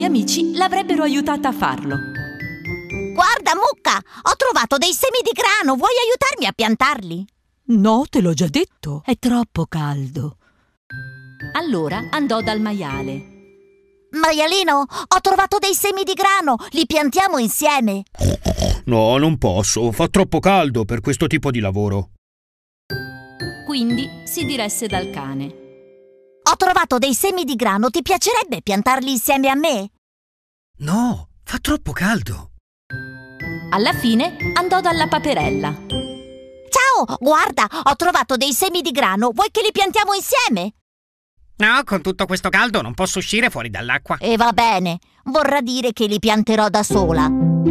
Gli amici l'avrebbero aiutata a farlo. Guarda, Mucca, ho trovato dei semi di grano. Vuoi aiutarmi a piantarli? No, te l'ho già detto. È troppo caldo. Allora andò dal maiale. Maialino, ho trovato dei semi di grano. Li piantiamo insieme. No, non posso. Fa troppo caldo per questo tipo di lavoro. Quindi si diresse dal cane. Ho trovato dei semi di grano. Ti piacerebbe piantarli insieme a me? No, fa troppo caldo. Alla fine andò dalla paperella. Ciao, guarda, ho trovato dei semi di grano. Vuoi che li piantiamo insieme? No, con tutto questo caldo non posso uscire fuori dall'acqua. E va bene, vorrà dire che li pianterò da sola.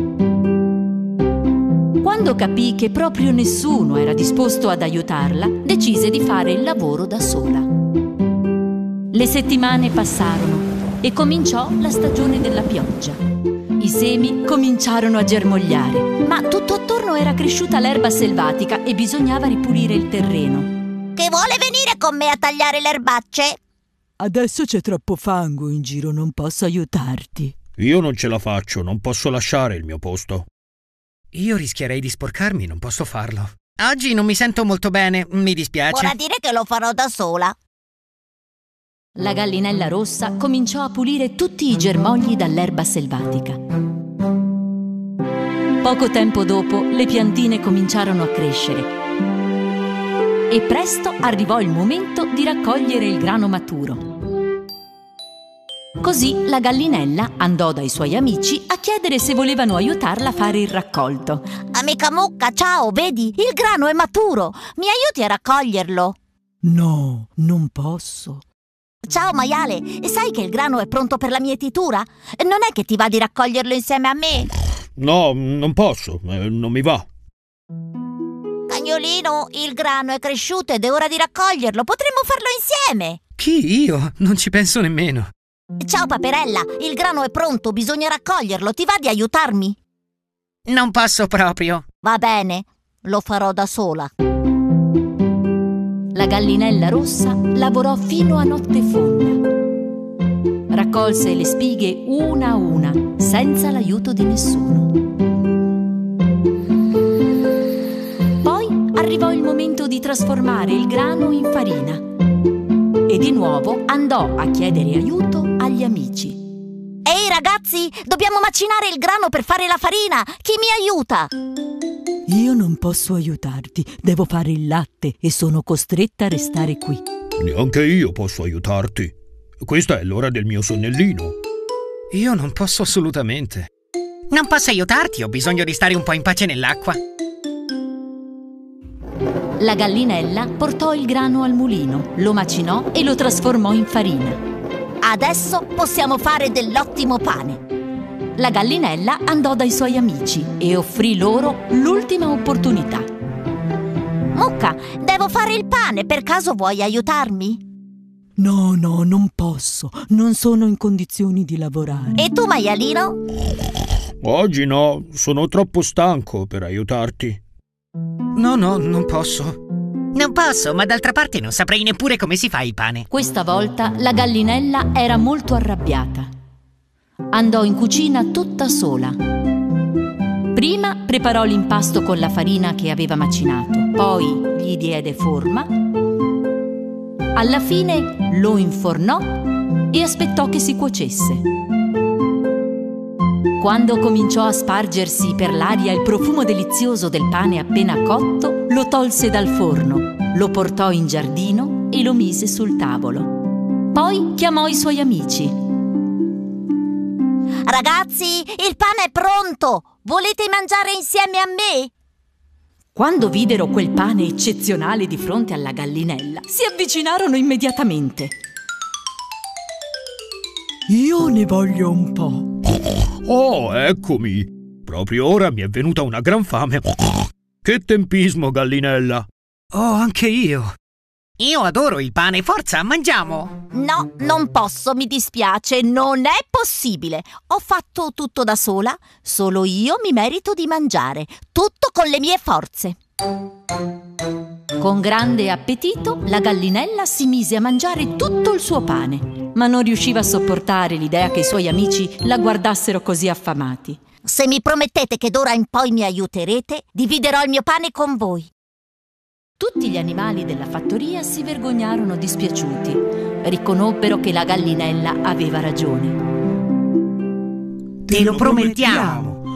Quando capì che proprio nessuno era disposto ad aiutarla, decise di fare il lavoro da sola. Le settimane passarono e cominciò la stagione della pioggia. I semi cominciarono a germogliare, ma tutto attorno era cresciuta l'erba selvatica e bisognava ripulire il terreno. Che vuole venire con me a tagliare le erbacce? Adesso c'è troppo fango in giro, non posso aiutarti. Io non ce la faccio, non posso lasciare il mio posto. Io rischierei di sporcarmi, non posso farlo. Oggi non mi sento molto bene, mi dispiace. Vorrà dire che lo farò da sola. La gallinella rossa cominciò a pulire tutti i germogli dall'erba selvatica. Poco tempo dopo le piantine cominciarono a crescere e presto arrivò il momento di raccogliere il grano maturo. Così la gallinella andò dai suoi amici a chiedere se volevano aiutarla a fare il raccolto. Amica Mucca, ciao, vedi, il grano è maturo. Mi aiuti a raccoglierlo? No, non posso. Ciao maiale, sai che il grano è pronto per la mietitura? Non è che ti va di raccoglierlo insieme a me? No, non posso, non mi va. Cagnolino, il grano è cresciuto ed è ora di raccoglierlo. Potremmo farlo insieme. Chi? Io? Non ci penso nemmeno. Ciao paperella, il grano è pronto, bisogna raccoglierlo. Ti va di aiutarmi? Non posso proprio. Va bene, lo farò da sola. La gallinella rossa lavorò fino a notte fonda. Raccolse le spighe una a una, senza l'aiuto di nessuno. Poi arrivò il momento di trasformare il grano in farina. E di nuovo andò a chiedere aiuto agli amici. Ehi ragazzi, dobbiamo macinare il grano per fare la farina. Chi mi aiuta? Io non posso aiutarti, devo fare il latte e sono costretta a restare qui. Neanche io posso aiutarti. Questa è l'ora del mio sonnellino. Io non posso assolutamente. Non posso aiutarti, ho bisogno di stare un po' in pace nell'acqua. La gallinella portò il grano al mulino, lo macinò e lo trasformò in farina. Adesso possiamo fare dell'ottimo pane. La gallinella andò dai suoi amici e offrì loro l'ultima opportunità. Mucca, devo fare il pane, per caso vuoi aiutarmi? No, non posso, non sono in condizioni di lavorare. E tu, maialino? Oggi no, sono troppo stanco per aiutarti. No, non posso. Non posso, ma d'altra parte non saprei neppure come si fa il pane. Questa volta la gallinella era molto arrabbiata. Andò in cucina tutta sola. Prima preparò l'impasto con la farina che aveva macinato, poi gli diede forma. Alla fine lo infornò e aspettò che si cuocesse. Quando cominciò a spargersi per l'aria il profumo delizioso del pane appena cotto, lo tolse dal forno, lo portò in giardino e lo mise sul tavolo. Poi chiamò i suoi amici. Ragazzi, il pane è pronto! Volete mangiare insieme a me? Quando videro quel pane eccezionale di fronte alla gallinella, si avvicinarono immediatamente. Io ne voglio un po'. Oh, eccomi! Proprio ora mi è venuta una gran fame. Che tempismo, gallinella! Oh, anche io! Io adoro il pane, forza, mangiamo! No, non posso, mi dispiace, non è possibile. Ho fatto tutto da sola, solo io mi merito di mangiare, tutto con le mie forze. Con grande appetito, la gallinella si mise a mangiare tutto il suo pane, ma non riusciva a sopportare l'idea che i suoi amici la guardassero così affamati. Se mi promettete che d'ora in poi mi aiuterete, dividerò il mio pane con voi. Tutti gli animali della fattoria si vergognarono dispiaciuti. Riconobbero che la gallinella aveva ragione. Te lo promettiamo.